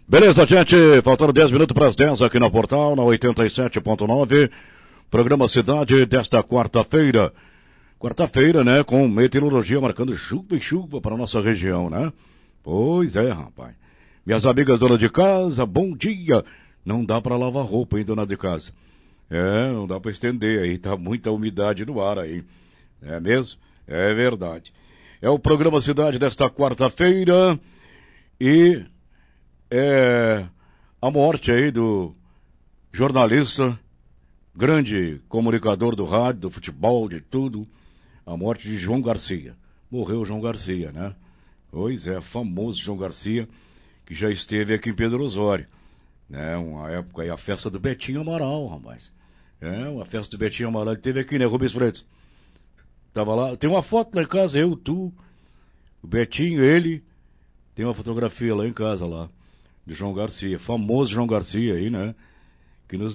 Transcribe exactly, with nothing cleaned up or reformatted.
Beleza, gente, faltando dez minutos para as dez aqui na Portal, na oitenta e sete ponto nove, programa Cidade desta quarta-feira. Quarta-feira, né, com meteorologia marcando chuva e chuva para a nossa região, né? Pois é, rapaz. Minhas amigas dona de casa, bom dia. Não dá para lavar roupa, hein, dona de casa? É, não dá para estender aí, tá muita umidade no ar aí. É mesmo? É verdade. É o programa Cidade desta quarta-feira e é a morte aí do jornalista, grande comunicador do rádio, do futebol, de tudo, a morte de João Garcia. Morreu João Garcia, né? Pois é, famoso João Garcia, que já esteve aqui em Pedro Osório, né? Uma época aí, a festa do Betinho Amaral, rapaz. É, uma festa do Betinho Amaral, ele teve aqui, né, Rubens Freitas? Tava lá, tem uma foto lá em casa, eu, tu, o Betinho, ele, tem uma fotografia lá em casa, lá, de João Garcia, famoso João Garcia aí, né?